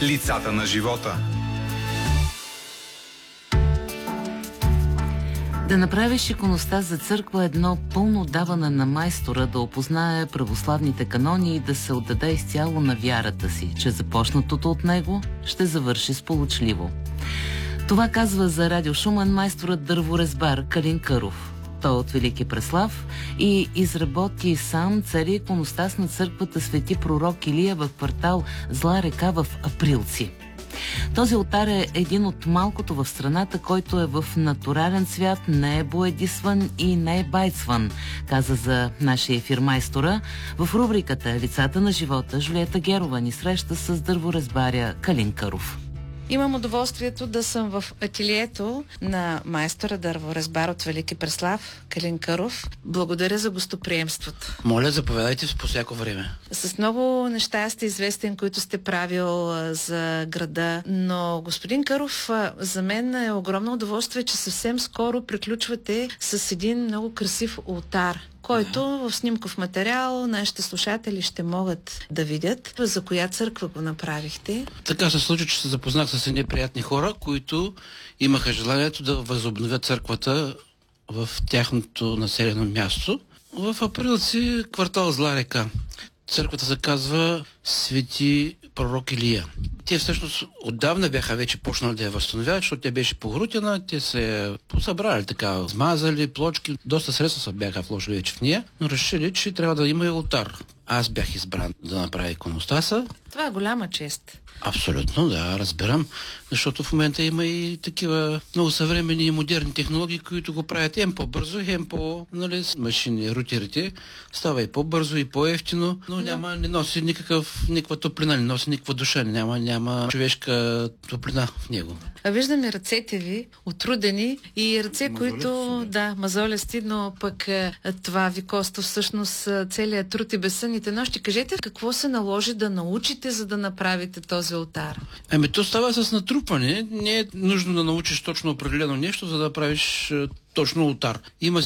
Лицата на живота. Да направиш иконостас за църква е едно пълно даване на майстора да опознае православните канони и да се отдаде изцяло на вярата си, че започнатото от него ще завърши сполучливо. Това казва за Радио Шумен майсторът дърворезбар Калин Къров. Той от Велики Преслав и изработи сам цари иконостас на църквата Свети пророк Илия в квартал Зла река в Априлци. Този олтар е един от малкото в страната, който е в натурален цвят, не е боядисван и не е байцван, каза за нашия ефир майстора. В рубриката Лицата на живота Жулиета Герова ни среща с дърворезбаря Калин Къров. Имам удоволствието да съм в ателието на майстора дърворезбар от Велики Преслав, Калин Къров. Благодаря за гостоприемството. Моля, заповядайте по всяко време. С много неща сте известен, които сте правил за града, но господин Къров, за мен е огромно удоволствие, че съвсем скоро приключвате с един много красив олтар, който в снимков материал нашите слушатели ще могат да видят. За коя църква го направихте? Така се случи, че се запознах с едни приятни хора, които имаха желанието да възобновят църквата в тяхното населено място. В Априлци, квартал Зла река. Църквата се казва Свети пророк Илия. Те всъщност отдавна бяха вече почнали да я възстановяват, защото тя беше погрутена, те се посъбрали така, смазали плочки, доста средства бяха вложили вече в нея, но решили, че трябва да има и олтар. Аз бях избран да направя иконостаса. Това е голяма чест. Абсолютно, да, разбирам, защото в момента има и такива много съвременни и модерни технологии, които го правят хем по-бързо, хем по, нали, с машини, рутерите. Става и по-бързо, и по-евтино, но не носи никаква топлина, не носи никаква душа, няма човешка топлина в него. А виждаме ръцете ви, отрудени и ръце, които, мазолести, но пък това ви коства всъщност целият труд и безсънните нощи. Кажете, какво се наложи да научите, за да направите този олтар? То става с натрупване. Не е нужно да научиш точно определено нещо, за да правиш точно олтар. Има